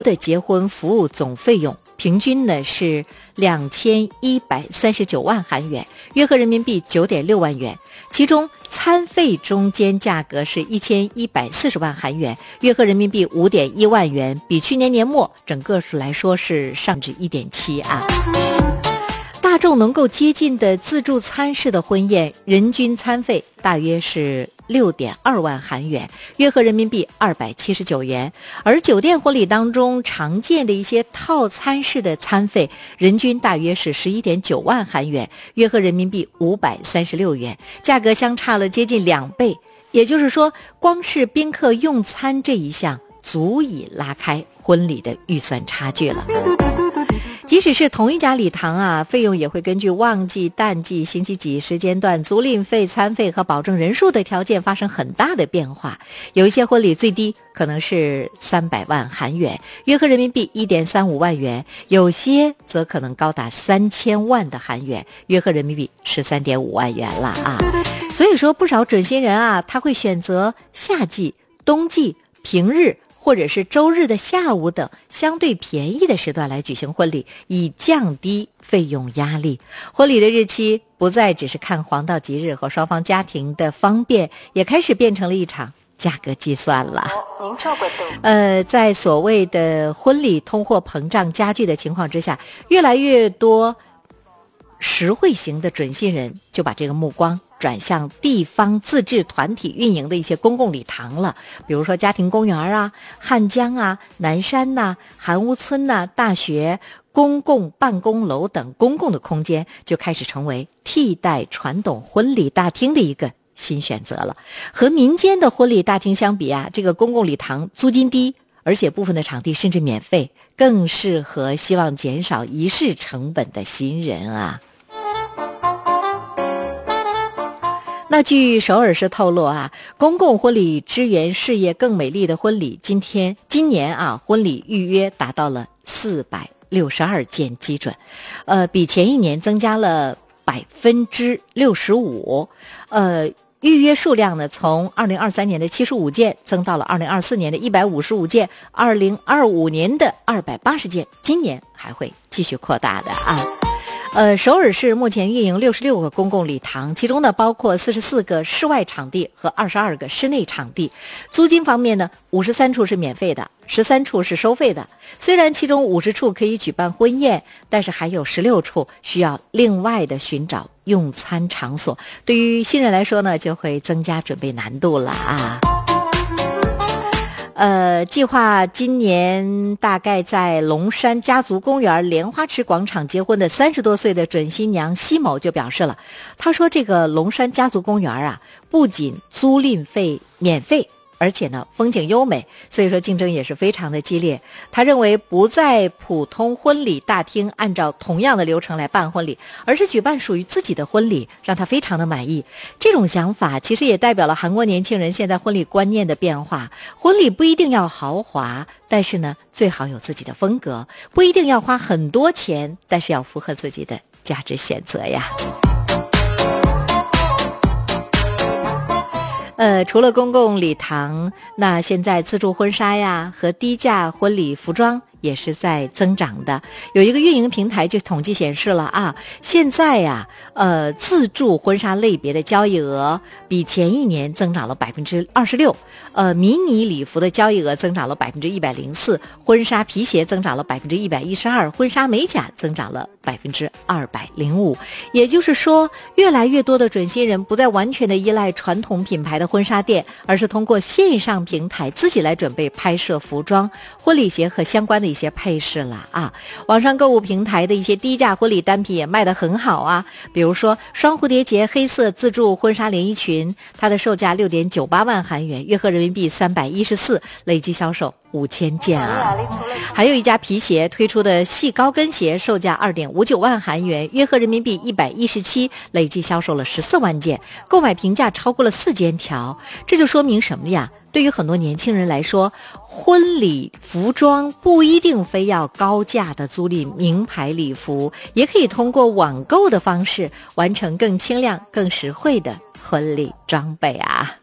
的结婚服务总费用平均呢是2139万韩元，约合人民币9.6万元，其中餐费中间价格是1140万韩元，约合人民币5.1万元，比去年年末整个来说是上至1.7啊。大众能够接近的自助餐式的婚宴，人均餐费大约是6.2万韩元，约合人民币279元。而酒店婚礼当中常见的一些套餐式的餐费，人均大约是11.9万韩元，约合人民币536元，价格相差了接近2倍。也就是说，光是宾客用餐这一项，足以拉开婚礼的预算差距了。即使是同一家礼堂啊，费用也会根据旺季、淡季、星期几、时间段、租赁费、餐费和保证人数的条件发生很大的变化。有一些婚礼最低可能是300万韩元，约合人民币1.35万元，有些则可能高达3000万的韩元，约合人民币13.5万元了啊。所以说不少准新人啊，他会选择夏季、冬季、平日或者是周日的下午等相对便宜的时段来举行婚礼，以降低费用压力。婚礼的日期不再只是看黄道吉日和双方家庭的方便，也开始变成了一场价格计算了。在所谓的婚礼通货膨胀加剧的情况之下，越来越多实惠型的准新人就把这个目光转向地方自治团体运营的一些公共礼堂了，比如说家庭公园啊、汉江啊、南山呐、韩屋村呐、大学、公共办公楼等公共的空间就开始成为替代传统婚礼大厅的一个新选择了。和民间的婚礼大厅相比啊，这个公共礼堂租金低，而且部分的场地甚至免费，更适合希望减少仪式成本的新人啊。那据首尔市透露啊，公共婚礼支援事业更美丽的婚礼，今年啊，婚礼预约达到了462件基准，比前一年增加了65%，预约数量呢，从2023年的75件增到了2024年的155件，2025年的280件，今年还会继续扩大的啊。首尔市目前运营66个公共礼堂，其中呢包括44个室外场地和22个室内场地。租金方面呢，53处是免费的，13处是收费的。虽然其中50处可以举办婚宴，但是还有16处需要另外的寻找用餐场所。对于新人来说呢，就会增加准备难度了啊。计划今年大概在龙山家族公园莲花池广场结婚的30多岁的准新娘西某就表示了，他说这个龙山家族公园啊，不仅租赁费免费，而且呢风景优美，所以说竞争也是非常的激烈。他认为不在普通婚礼大厅按照同样的流程来办婚礼，而是举办属于自己的婚礼，让他非常的满意。这种想法其实也代表了韩国年轻人现在婚礼观念的变化。婚礼不一定要豪华，但是呢最好有自己的风格，不一定要花很多钱，但是要符合自己的价值选择呀。除了公共礼堂，那现在自助婚纱呀和低价婚礼服装也是在增长的。有一个运营平台就统计显示了啊，现在呀，自助婚纱类别的交易额比前一年增长了26%，迷你礼服的交易额增长了104%，婚纱皮鞋增长了112%，婚纱美甲增长了205%。也就是说，越来越多的准新人不再完全的依赖传统品牌的婚纱店，而是通过线上平台自己来准备拍摄服装、婚礼鞋和相关的一些配饰了啊。网上购物平台的一些低价婚礼单品也卖得很好啊，比如说双蝴蝶结黑色自助婚纱连衣裙，它的售价6.98万韩元，约合人民币314，累计销售5000件啊。还有一家皮鞋推出的细高跟鞋，售价2.59万韩元，约合人民币117，累计销售了14万件，购买评价超过了4000条。这就说明什么呀？对于很多年轻人来说，婚礼服装不一定非要高价的租赁名牌礼服，也可以通过网购的方式完成更轻量、更实惠的婚礼装备啊。